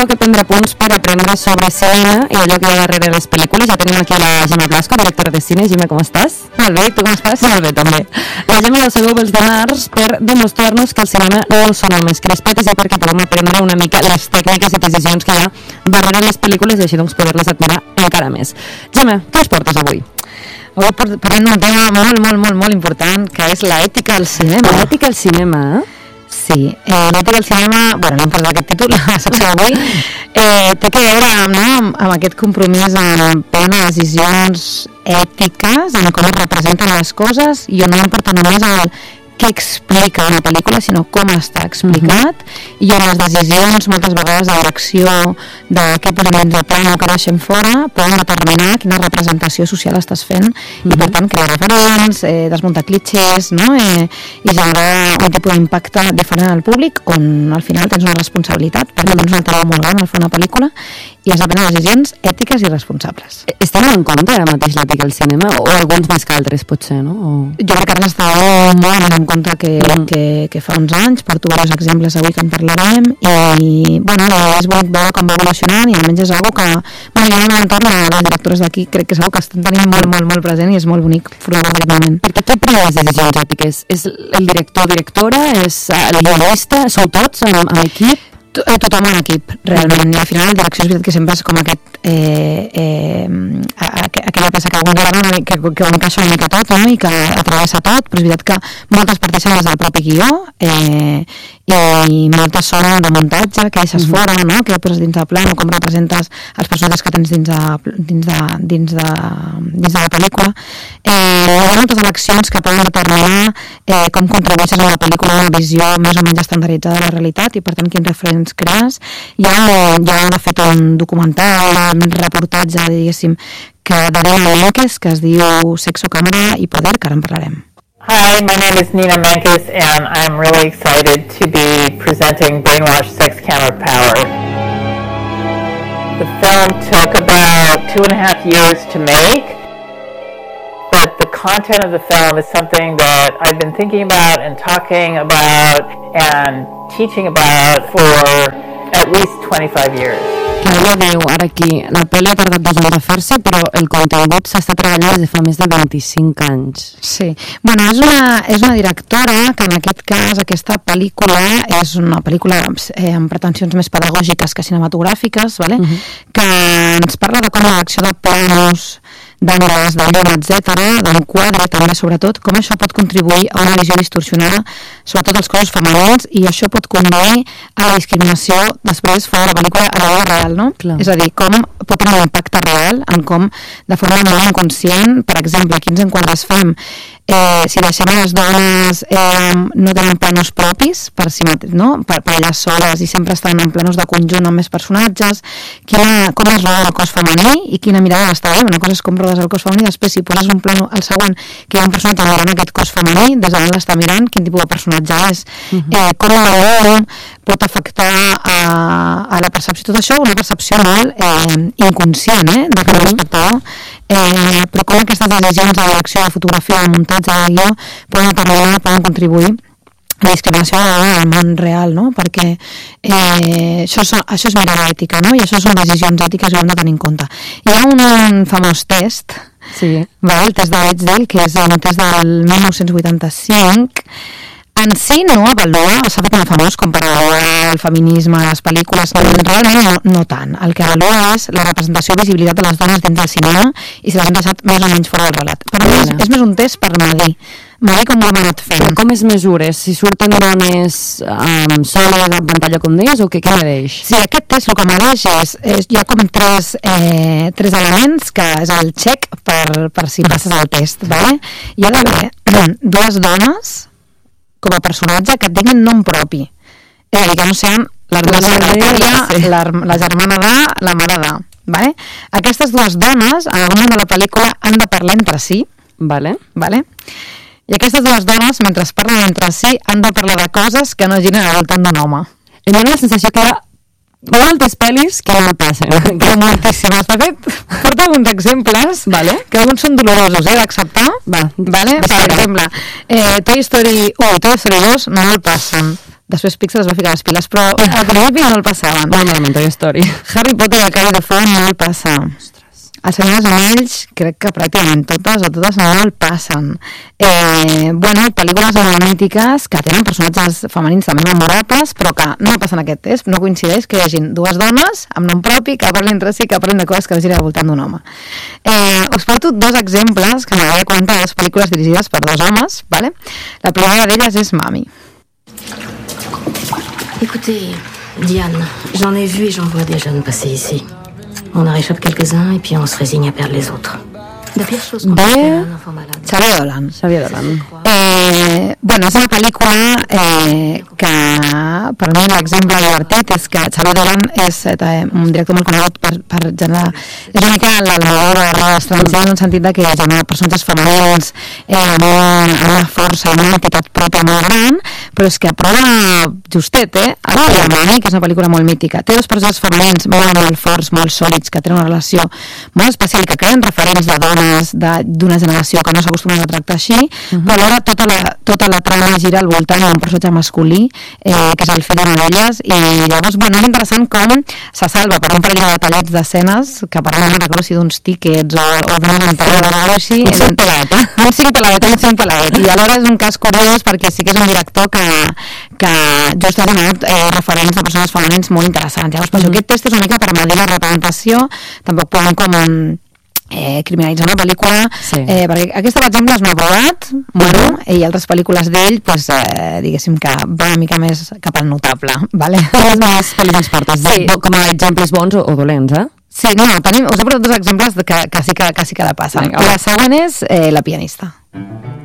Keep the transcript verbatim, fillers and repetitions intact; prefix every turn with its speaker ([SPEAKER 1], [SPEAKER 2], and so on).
[SPEAKER 1] que prendre punts per aprendre sobre cinema i allò que hi ha darrere les pel·lícules. Ja tenim aquí la Gemma Blasco, directora de cine. Gemma, com estàs?
[SPEAKER 2] Molt bé, tu com estàs?
[SPEAKER 1] Molt bé, també. La Gemma la sabeu els dimarts per demostrar-nos que el cinema no són només crespetes i perquè podem aprendre una mica les tècniques i decisions que hi ha darrere les pel·lícules i així doncs poder-les admirar encara més. Gemma, què ens portes avui?
[SPEAKER 2] Avui parlem d'un tema molt, molt, molt, molt important, que és l'ètica al cinema.
[SPEAKER 1] L'ètica al cinema, eh?
[SPEAKER 2] Sí, eh, l'ètica al cinema, bueno, no em parla d'aquest títol, la secció d'avui, eh, té que veure amb, no, amb, amb aquest compromís en prendre decisions ètiques, en com es representen les coses, i on no importa només el què explica una pel·lícula, sinó com està explicat, uh-huh. i on les decisions, moltes vegades, de direcció, de què posem dins de plano o que deixem fora, poden determinar quina representació social estàs fent, uh-huh. i per tant crear referents, eh, desmuntar clitxers, no? eh, i generar un tipus d'impacte diferent al públic, on al final tens una responsabilitat, perquè tens una tarea molt gran al fer una pel·lícula, i has de prendre decisions ètiques i responsables.
[SPEAKER 1] Estem en compte ara mateix l'ètica al cinema, o alguns més que altres, potser, no? O...
[SPEAKER 2] Jo crec que ara està molt més en compte que, mm. que, que fa uns anys, per tu diversos exemples avui que en parlarem, i bueno, és bonic veure com va evolucionant, i almenys és una que, bueno, jo en l'entorn de les directores d'aquí crec que és una que estan tenint molt, molt, molt present, i és molt bonic formar en aquest moment.
[SPEAKER 1] Perquè què pren les decisions ètiques? És el director o directora? És el guionista? Sou tots amb, amb equip?
[SPEAKER 2] Tothom en equip, realment, i al final la direcció és veritat que sempre és com aquest eh, eh, aquella peça que engloba que, que ho encaixa una mica tot, no? I que atravessa tot, però és veritat que moltes parteixen des del propi guió, eh, i moltes són de muntatge, que deixes mm-hmm. fora, no? Que poses dins de plano, com representes els personatges que tens dins de, dins de, dins de, dins de la pel·lícula. Eh, hi ha moltes eleccions que poden determinar eh, com contribueixes a la pel·lícula una visió més o menys estandarditzada de la realitat, i per tant quins referents crees. Hi ha, hi ha de fet un documental, un reportatge, diguéssim, que d'Arena Menkes, que es diu Sexo, Càmera i Poder, que ara en parlarem.
[SPEAKER 3] Hi, my name is Nina Menkes, and I'm really excited to be presenting Brainwash, Sex, Camera, Power. The film took about two and a half years to make, but the content of the film is something that I've been thinking about and talking about and teaching about for at least twenty-five years.
[SPEAKER 1] Que ella diu ara aquí, la pel·li ha tardat dos anys a fer-se, però el contingut s'està treballant des de fa més de vint-i-cinc anys.
[SPEAKER 2] Sí, bueno, és una, és una directora que en aquest cas, aquesta pel·lícula és una pel·lícula eh, amb pretensions més pedagògiques que cinematogràfiques, vale? Uh-huh. Que ens parla de com l'acció de planos, d'angles, de llum, etcètera, d'enquadre també, sobretot, com això pot contribuir a una visió distorsionada, sobretot dels cossos femenins, i això pot conduir a la discriminació després fora de la pel·lícula a la vida real, no? Clar. És a dir, com pot tenir un impacte real en com, de forma molt inconscient, per exemple, quins enquadres fem, eh, si deixem les dones eh, no tenen planos propis per si mateix, no? Per, per elles soles, i sempre estan en planos de conjunt amb més personatges, quina, com es roda el cos femení i quina mirada està bé. Una cosa és com rodes el cos femení, després si poses un plano al següent que hi ha un personatge mirant aquest cos femení, des d'on l'està mirant, quin tipus de personatge és, uh-huh. eh, com el pot afectar a, a la percepció. Tot això, una percepció molt eh, inconscient, eh, de cada espectador, eh, però com aquestes decisions de direcció, de fotografia, de muntatge, de guió, poden determinar, poden contribuir a la discriminació al món real, no? Perquè eh, això, és, això és mirada ètica, no? I això són decisions ètiques que hem de tenir en compte. Hi ha un, un famós test,
[SPEAKER 1] sí.
[SPEAKER 2] Va, el test de Bechdel, que és un test del mil nou-cents vuitanta-cinc. En si no avalua, s'ha fet molt famós com per avaluar el feminisme, les pel·lícules, realment no, no tant. El que avalua és la representació i visibilitat de les dones dins del cinema i si les han deixat més o menys fora del relat. Per mi és, és més un test per medir, medir com ho hem anat fent.
[SPEAKER 1] Però com es mesures? Si surten dones um, soles en pantalla com deies o què, què mereix?
[SPEAKER 2] Sí, aquest test el que mereix és, és hi ha com tres, eh, tres elements que és el check per, per si passes el test, vale? Hi ha d'haver dues dones com a personatge que tinguin nom propi, és a dir, que no siguin la, la, la germana de, la mare de, vale? Aquestes dues dones en algun moment de la pel·lícula han de parlar entre si,
[SPEAKER 1] vale.
[SPEAKER 2] Vale? I aquestes dues dones, mentre parlen entre si, han de parlar de coses que no giren al voltant d'un home.
[SPEAKER 1] Em dona la sensació que moltes pel·lis que no passen.
[SPEAKER 2] Que moltíssimes. De fet, porto alguns exemples, vale, que alguns són dolorosos, eh, d'acceptar.
[SPEAKER 1] Va,
[SPEAKER 2] vale? Per exemple, eh, Toy Story u i Toy Story dos no el passen. després Pixar es va ficar les piles, però al principi no el passaven.
[SPEAKER 1] Molt malament, Toy Story.
[SPEAKER 2] Harry Potter i el Cavall de Foc no el passa. Els Senyor dels Anells, crec que pràcticament totes o totes no el passen. Eh, bueno, pel·lícules molt mítiques que tenen personatges femenins també memorables, però que no passen aquest test, no coincideix que hi hagi dues dones amb nom propi que parlin entre si, que parlin de coses que giren al voltant d'un home. Eh, us porto dos exemples que m'agradaria comentar de les pel·lícules dirigides per dos homes, ¿vale? La primera d'elles és Mami.
[SPEAKER 4] Écoutez, Diane, j'en ai vu et j'en vois des jeunes passer ici. On en réchappe quelques-uns et puis on se résigne à perdre les autres. La pire chose qu'on peut faire à un enfant malade.
[SPEAKER 2] Xavier Dolan.
[SPEAKER 1] Xavier Dolan.
[SPEAKER 2] Eh, bueno, és una pel·lícula eh, que per mi l'exemple divertit és que Xavier Dolan és eh, un director molt conegut per, per generar, és una mica l'Almodóvar de l'estranger en un sentit de que genera personatges femenins eh, amb, un, amb una força, amb una entitat pròpia molt gran, però és que prova justet, eh? Ara la Mami, que és una pel·lícula molt mítica, té dos personatges femenins molt, molt forts, molt sòlids, que tenen una relació molt especial, que creen referents de dones d'una generació que no s'acostumen a tractar així, uh-huh. però alhora tota la, tota la trama gira al voltant d'un personatge masculí, eh, que és el fill d'una d'elles, i llavors, bueno, és interessant com se salva per un parell de detallets d'escenes, que per no recordo si d'uns tíquets o, o d'una entrada o alguna així.
[SPEAKER 1] Un cinc peladet, eh?
[SPEAKER 2] Un cinc peladet, un cinc peladet. I alhora és un cas curiós perquè sí que és un director que, que just ha donat eh, referents de persones femenins molt interessants. Llavors, per això aquest test és una mica per medir la representació, tampoc podem com eh, criminalitzar una pel·lícula,
[SPEAKER 1] sí. eh,
[SPEAKER 2] perquè aquesta, per exemple, és un abogat, bueno, i altres pel·lícules d'ell, pues, eh, diguéssim que va una mica més cap al notable, vale?
[SPEAKER 1] Les meves pel·lícules portes, sí. com a exemples bons o, o dolents, eh?
[SPEAKER 2] Sí, no, tenim, us he portat dos exemples que, que, sí que, que sí que la passen. Venga, la següent és eh, La pianista.